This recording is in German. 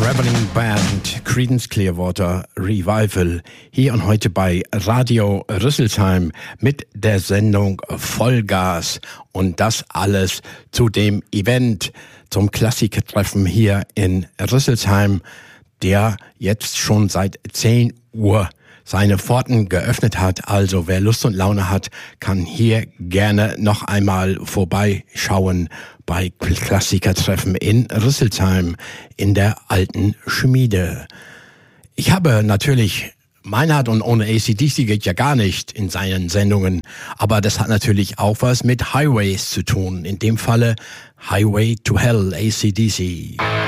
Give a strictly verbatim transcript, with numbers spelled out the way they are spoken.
Traveling Band Creedence Clearwater Revival hier und heute bei Radio Rüsselsheim mit der Sendung Vollgas und das alles zu dem Event, zum Klassikertreffen hier in Rüsselsheim, der jetzt schon seit zehn Uhr seine Pforten geöffnet hat. Also wer Lust und Laune hat, kann hier gerne noch einmal vorbeischauen bei Klassikertreffen in Rüsselsheim in der alten Schmiede. Ich habe natürlich Meinhard und ohne A C D C geht ja gar nicht in seinen Sendungen, aber das hat natürlich auch was mit Highways zu tun. In dem Falle Highway to Hell, A C D C.